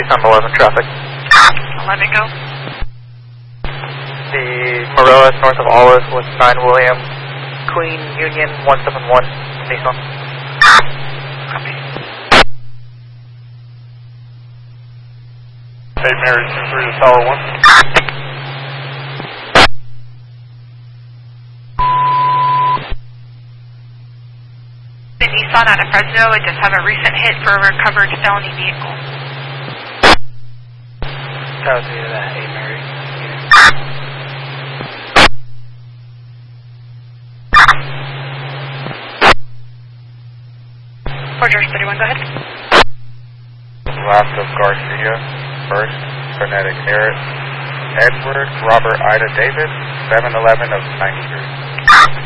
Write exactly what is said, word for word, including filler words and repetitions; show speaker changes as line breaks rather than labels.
I'm eleven traffic.
eleven, go.
The Morellas north of Olive with nine William, Queen Union one seven one, Nissan.
Copy.
Saint Mary two three to Tower one.
The Nissan out of Fresno, it does have a recent hit for a recovered felony vehicle.
Copy to that, Saint Mary.
Fort George thirty-one, go ahead.
Last of Garcia, first, Frenetic Eric, Edward, Robert, Ida, David, seven eleven of ninety-three.